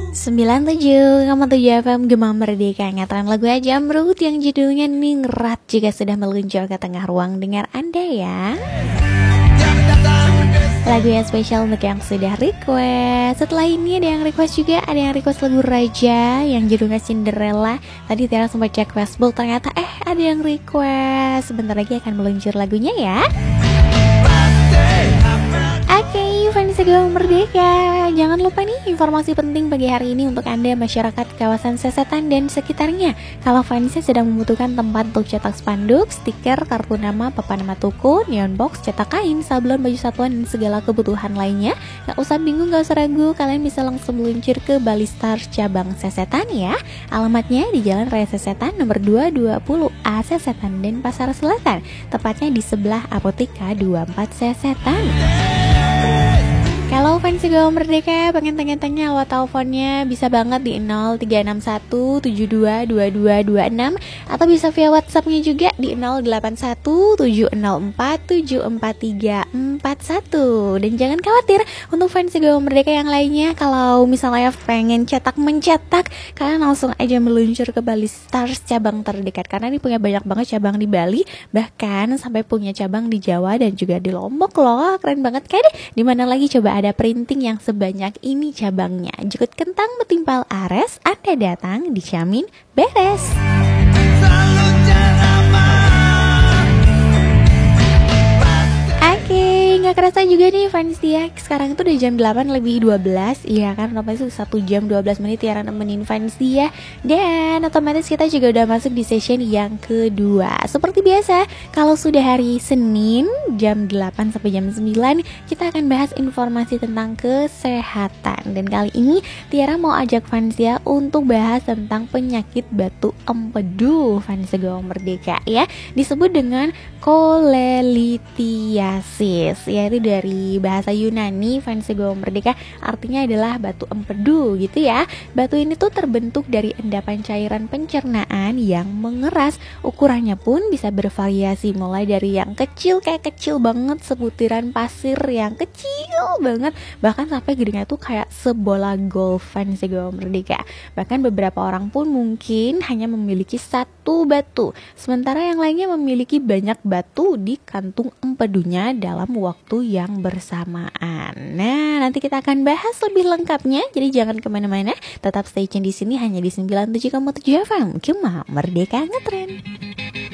97,7 FM Gema Merdeka ngetren lagu aja Jamrut yang judulnya Ningrat juga sudah meluncur ke tengah ruang dengar Anda ya. Lagu yang spesial untuk yang sudah request. Setelah ini ada yang request juga, ada yang request lagu Raja yang judulnya Cinderella. Tadi Tiara sempat cek Facebook, ternyata ada yang request. Sebentar lagi akan meluncur lagunya ya. Oke, fans Gema Merdeka, jangan lupa nih informasi penting pagi hari ini untuk Anda masyarakat kawasan Sesetan dan sekitarnya. Kalau fansnya sedang membutuhkan tempat untuk cetak spanduk, stiker, kartu nama, papan nama toko, neon box, cetak kain, sablon, baju satuan, dan segala kebutuhan lainnya, gak usah bingung, gak usah ragu, kalian bisa langsung meluncur ke Bali Stars cabang Sesetan ya. Alamatnya di Jalan Raya Sesetan nomor 220A Sesetan dan Pasar Selatan, tepatnya di sebelah Apotika 24 Sesetan. Kalau fans Gema Merdeka pengen tanya-tanya lewat teleponnya bisa banget di 0361722226 atau bisa via WhatsAppnya juga di 081704744341. Dan jangan khawatir untuk fans Gema Merdeka yang lainnya, kalau misalnya pengen mencetak, kalian langsung aja meluncur ke Bali Stars cabang terdekat karena ini punya banyak banget cabang di Bali, bahkan sampai punya cabang di Jawa dan juga di Lombok loh. Keren banget kan? Dimana lagi coba ada printing yang sebanyak ini cabangnya. Jukut kentang betimpal ares, Anda datang dijamin beres. Oke, gak kerasa juga nih fans dia. Sekarang itu udah jam 8 lebih 12. Iya kan, otomatis 1 jam 12 menit Tiara nemenin fans dia. Dan otomatis kita juga udah masuk di session yang kedua. Seperti biasa, kalau sudah hari Senin jam 8 sampai jam 9, kita akan bahas informasi tentang kesehatan. Dan kali ini Tiara mau ajak fans dia untuk bahas tentang penyakit batu empedu fans Gema Merdeka ya. Disebut dengan kolelithiasis, yaitu dari bahasa Yunani fans Gema Merdeka artinya adalah batu empedu gitu ya. Batu ini tuh terbentuk dari endapan cairan pencernaan yang mengeras. Ukurannya pun bisa bervariasi mulai dari yang kecil kayak kecil banget sebutiran pasir yang kecil banget, bahkan sampai gedenya tuh kayak sebola golf fans Gema Merdeka. Bahkan beberapa orang pun mungkin hanya memiliki satu batu, sementara yang lainnya memiliki banyak batu di kantung empedunya dalam waktu yang bersamaan. Nah, nanti kita akan bahas lebih lengkapnya, jadi jangan kemana-mana, tetap stay tune di sini hanya di 97,7 FM Gema Merdeka Ngetren.